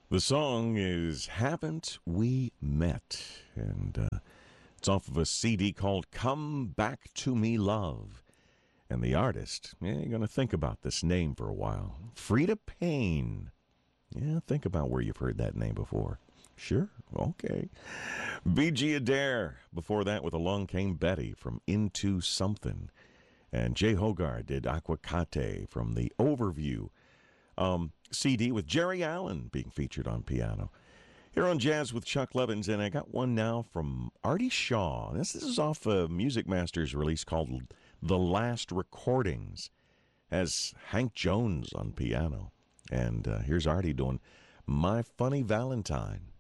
The song is Haven't We Met? And it's off of a CD called Come Back to Me Love. And the artist, you're going to think about this name for a while. Freda Payne. Yeah, think about where you've heard that name before. Sure, okay. B.G. Adair, before that with Along Came Betty from Into Something. And Jay Hogarth did Aquacate from the Overview CD with Jerry Allen being featured on piano. Here on Jazz with Chuck Levins, and I got one now from Artie Shaw. This is off a Music Masters release called The Last Recordings. Has Hank Jones on piano. And here's Artie doing My Funny Valentine.